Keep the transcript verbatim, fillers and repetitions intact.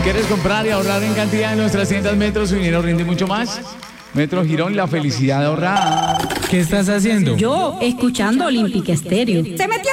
¿Quieres comprar y ahorrar en cantidad en nuestras tiendas Metro? Su dinero rinde mucho más. Metro Girón, la felicidad de ahorrar. ¿Qué estás haciendo? Yo, escuchando Olímpica Estéreo. ¡Se metió!